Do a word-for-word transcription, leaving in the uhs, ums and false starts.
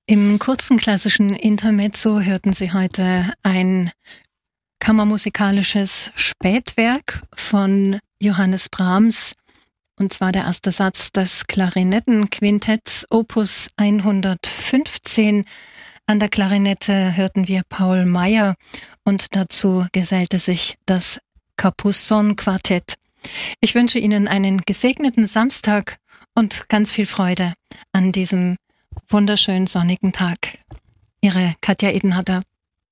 Im kurzen klassischen Intermezzo hörten Sie heute ein kammermusikalisches Spätwerk von Johannes Brahms, und zwar der erste Satz des Klarinettenquintetts Opus hundertfünfzehn. An der Klarinette hörten wir Paul Meyer und dazu gesellte sich das Capuçon-Quartett. Ich wünsche Ihnen einen gesegneten Samstag und ganz viel Freude an diesem wunderschönen sonnigen Tag. Ihre Katja Edenharder.